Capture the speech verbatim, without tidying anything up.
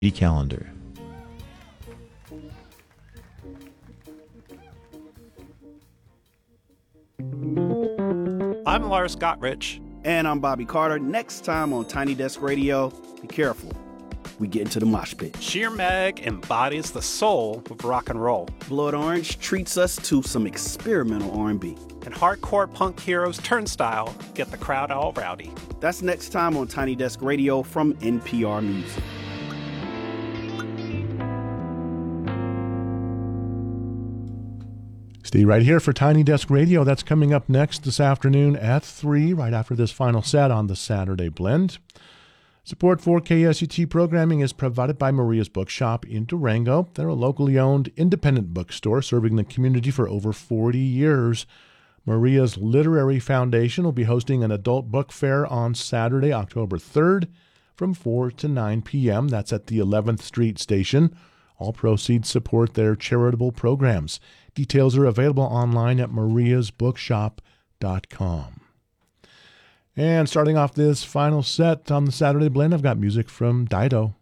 calendar. I'm Lars Gottrich. And I'm Bobby Carter. Next time on Tiny Desk Radio, be careful. We get into the mosh pit. Sheer Mag embodies the soul of rock and roll. Blood Orange treats us to some experimental R and B. And hardcore punk heroes Turnstile get the crowd all rowdy. That's next time on Tiny Desk Radio from N P R Music. Stay right here for Tiny Desk Radio. That's coming up next this afternoon at three, right after this final set on the Saturday Blend. Support for K S U T programming is provided by Maria's Bookshop in Durango. They're a locally owned independent bookstore serving the community for over forty years. Maria's Literary Foundation will be hosting an adult book fair on Saturday, October third from four to nine p.m. That's at the eleventh Street Station. All proceeds support their charitable programs. Details are available online at marias bookshop dot com. And starting off this final set on the Saturday Blend, I've got music from Dido.